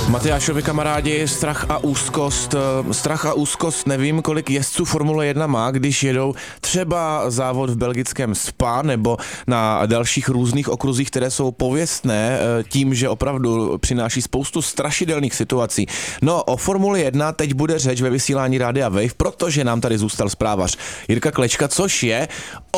Matyášovi kamarádi, strach a úzkost, nevím, kolik jezdců Formule 1 má, když jedou třeba závod v belgickém Spa nebo na dalších různých okruzích, které jsou pověstné tím, že opravdu přináší spoustu strašidelných situací. No, o Formuli 1 teď bude řeč ve vysílání Rádia Wave, protože nám tady zůstal zprávař Jirka Klečka, což je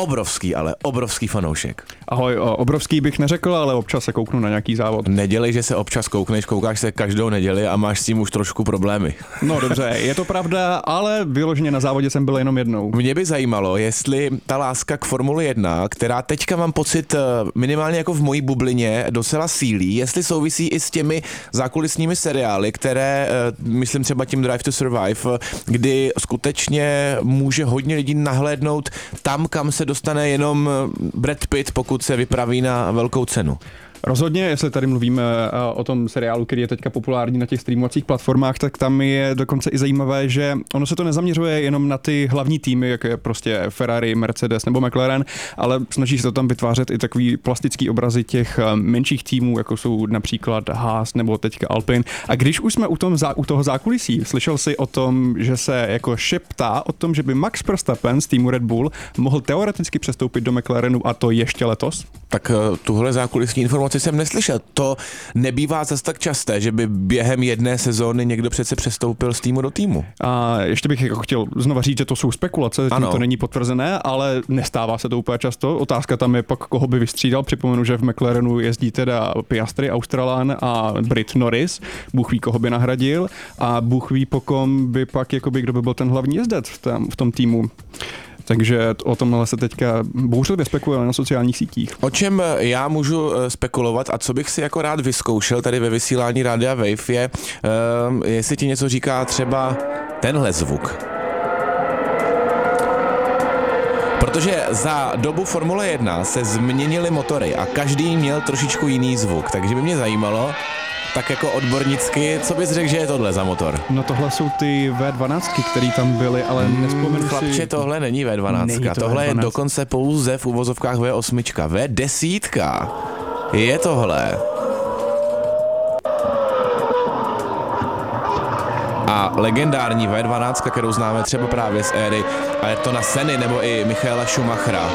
obrovský fanoušek. Ahoj, obrovský bych neřekl, ale občas se kouknu na nějaký závod. Nedělej, že se občas koukneš, koukáš se každou neděli a máš s tím už trošku problémy. No dobře, je to pravda, ale vyloženě na závodě jsem byl jenom jednou. Mě by zajímalo, jestli ta láska k Formuli 1, která teďka mám pocit minimálně jako v mojí bublině docela sílí, jestli souvisí i s těmi zákulisními seriály, které, myslím třeba tím Drive to Survive, kdy skutečně může hodně lidí nahlédnout tam, kam se dostane jenom Brad Pitt, pokud se vypraví na velkou cenu. Rozhodně, jestli tady mluvíme o tom seriálu, který je teďka populární na těch streamovacích platformách, tak tam je dokonce i zajímavé, že ono se to nezaměřuje jenom na ty hlavní týmy, jako je prostě Ferrari, Mercedes nebo McLaren, ale snaží se to tam vytvářet i takový plastický obrazy těch menších týmů, jako jsou například Haas nebo teďka Alpine. A když už jsme u toho zákulisí, slyšel jsi o tom, že se jako šeptá o tom, že by Max Verstappen z týmu Red Bull mohl teoreticky přestoupit do McLarenu, a to ještě letos? Tak tuhle zákulisní informaci jsem neslyšel. To nebývá zase tak časté, že by během jedné sezóny někdo přece přestoupil z týmu do týmu. A ještě bych jako chtěl znova říct, že to jsou spekulace, tím to není potvrzené, ale nestává se to úplně často. Otázka tam je pak, koho by vystřídal. Připomenu, že v McLarenu jezdí teda Piastri, Australán a Brit Norris. Bůh ví, koho by nahradil, a Bůh ví, po kom by pak, jakoby, kdo by byl ten hlavní jezdec v tom týmu. Takže o tomhle se teďka bouřlivě spekuluje na sociálních sítích. O čem já můžu spekulovat a co bych si jako rád vyzkoušel tady ve vysílání Rádia Wave je, jestli ti něco říká třeba tenhle zvuk. Protože za dobu Formule 1 se změnily motory a každý měl trošičku jiný zvuk, takže by mě zajímalo, tak jako odbornicky, co bys řekl, že je tohle za motor? No tohle jsou ty V12, které tam byly, ale nespomenu si... Chlapče, tohle není V12, tohle je dokonce pouze v uvozovkách V8, V10 je tohle. A legendární V12, kterou známe třeba právě z éry Ayrtona Senny nebo i Michaela Schumachera,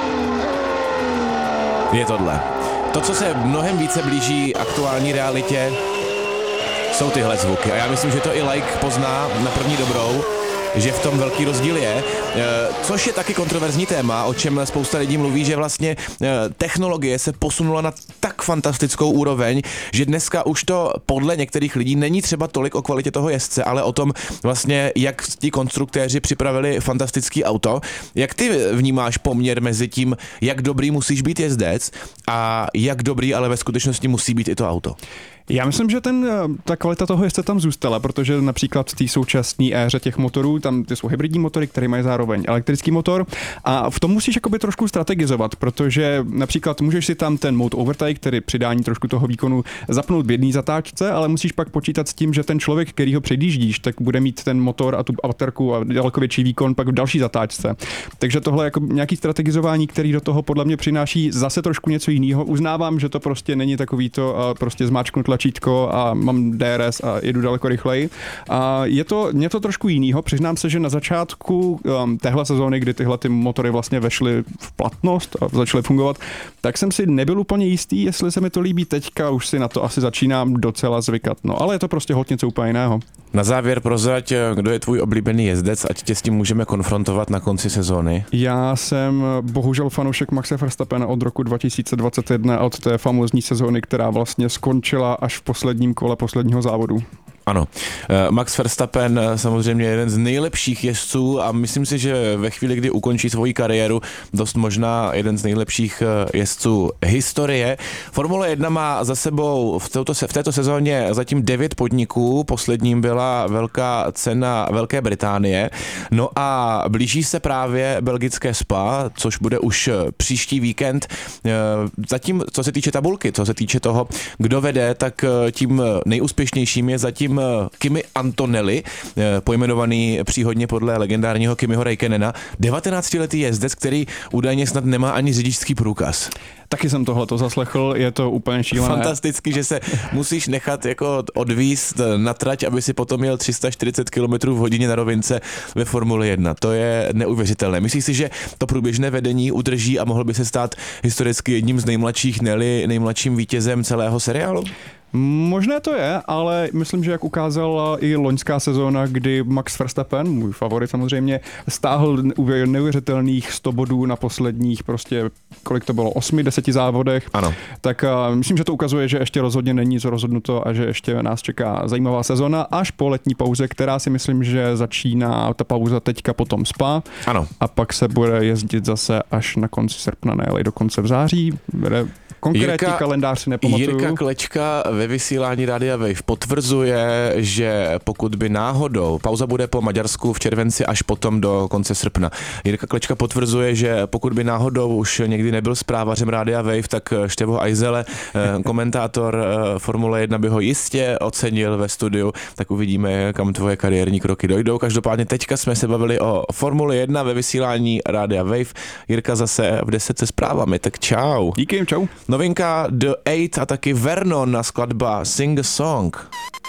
je tohle. To, co se mnohem více blíží aktuální realitě, jsou tyhle zvuky. A já myslím, že to i like pozná na první dobrou, že v tom velký rozdíl je, což je taky kontroverzní téma, o čem spousta lidí mluví, že vlastně technologie se posunula na tak fantastickou úroveň, že dneska už to podle některých lidí není třeba tolik o kvalitě toho jezdce, ale o tom vlastně, jak ti konstruktéři připravili fantastický auto. Jak ty vnímáš poměr mezi tím, jak dobrý musíš být jezdec a jak dobrý ale ve skutečnosti musí být i to auto? Já myslím, že ta kvalita toho jezdce tam zůstala, protože například v té současné éře těch motorů, tam ty jsou hybridní motory, které mají zároveň elektrický motor, a v tom musíš jakoby trošku strategizovat, protože například můžeš si tam ten mode overtake, tedy přidání trošku toho výkonu, zapnout v jedné zatáčce, ale musíš pak počítat s tím, že ten člověk, který ho předjíždíš, tak bude mít ten motor a tu baterku a daleko větší výkon pak v další zatáčce. Takže tohle jako nějaký strategizování, který do toho podle mě přináší zase trošku něco jiného. Uznávám, že to prostě není takový to prostě zmáčknout tlačítko a mám DRS a jedu daleko rychleji. A je to něco trošku jiného. Přiznám se, že na začátku téhle sezóny, kdy tyhle ty motory vlastně vešly v platnost a začaly fungovat, tak jsem si nebyl úplně jistý, jestli se mi to líbí teďka, už si na to asi začínám docela zvykat. No, ale je to prostě holt něco úplně jiného. Na závěr prozrať, kdo je tvůj oblíbený jezdec, ať tě s tím můžeme konfrontovat na konci sezóny. Já jsem bohužel fanoušek Maxe Verstappena od roku 2021, od té famózní sezóny, která vlastně skončila až v posledním kole posledního závodu. Ano, Max Verstappen samozřejmě jeden z nejlepších jezdců a myslím si, že ve chvíli, kdy ukončí svoji kariéru, dost možná jeden z nejlepších jezdců historie. Formule 1 má za sebou v této sezóně zatím 9 podniků, posledním byla velká cena Velké Británie, no a blíží se právě belgické Spa, což bude už příští víkend. Zatím, co se týče tabulky, co se týče toho, kdo vede, tak tím nejúspěšnějším je zatím tým Kimi Antonelli, pojmenovaný příhodně podle legendárního Kimiho Räikkönena, 19letý jezdec, který údajně snad nemá ani řidičský průkaz. Taky jsem tohleto zaslechl, je to úplně šílené. Fantasticky, že se musíš nechat jako odvízt na trať, aby si potom jel 340 km v hodině na rovince ve Formuli 1. To je neuvěřitelné. Myslíš si, že to průběžné vedení udrží a mohl by se stát historicky jedním z nejmladších, ne-li nejmladším vítězem celého seriálu? Možné to je, ale myslím, že jak ukázala i loňská sezóna, kdy Max Verstappen, můj favorit samozřejmě, stáhl neuvěřitelných 100 bodů na posledních prostě, kolik to bylo, 8-10 závodech. Ano. Tak myslím, že to ukazuje, že ještě rozhodně není co rozhodnuto a že ještě nás čeká zajímavá sezona až po letní pauze, která si myslím, že začíná ta pauza teďka potom Spa. Ano. A pak se bude jezdit zase až na konci srpna, ne, do konce v září. Konkrétní kalendář si nepamatuju. Jirka Klečka ve vysílání Rádia Wave potvrzuje, že pokud by náhodou, pauza bude po Maďarsku v červenci až potom do konce srpna. Jirka Klečka potvrzuje, že pokud by náhodou už někdy nebyl zprávařem Rádia Wave, tak Števo Ajzele, komentátor Formule 1, by ho jistě ocenil ve studiu, tak uvidíme, kam tvoje kariérní kroky dojdou. Každopádně teďka jsme se bavili o Formule 1 ve vysílání Rádia Wave. Jirka zase v 10 se zprávami, tak čau. Díky, čau. Novinka The 8 a taky Vernon na skladba Sing a Song.